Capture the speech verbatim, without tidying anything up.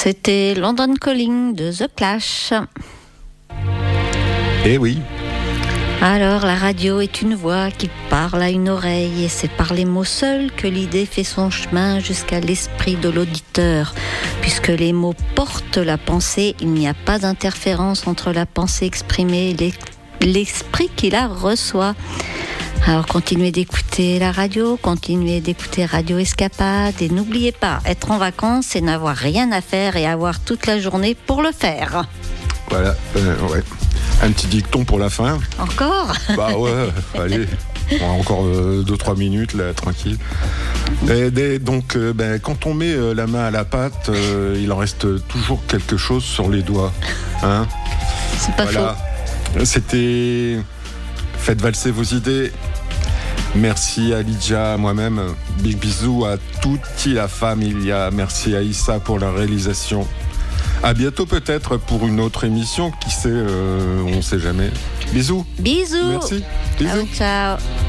C'était London Calling de The Clash. Eh oui. Alors, la radio est une voix qui parle à une oreille, et c'est par les mots seuls que l'idée fait son chemin jusqu'à l'esprit de l'auditeur. Puisque les mots portent la pensée, il n'y a pas d'interférence entre la pensée exprimée et l'esprit qui la reçoit. Alors continuez d'écouter la radio, continuez d'écouter Radio Escapade, et n'oubliez pas, être en vacances, c'est n'avoir rien à faire et avoir toute la journée pour le faire. Voilà, euh, ouais. Un petit dicton pour la fin. Encore ? Bah ouais, allez, on a encore deux euh, trois minutes là, tranquille. Et, et donc, euh, ben, quand on met euh, la main à la pâte, euh, il en reste toujours quelque chose sur les doigts. Hein ? C'est pas voilà. Faux. C'était Faites valser vos idées. Merci à Lydia, à moi-même. Big bisous à toute la familia. Merci à Issa pour la réalisation. À bientôt peut-être pour une autre émission. Qui sait, euh, on ne sait jamais. Bisous. Bisous. Merci. Bisous. Ciao, ciao.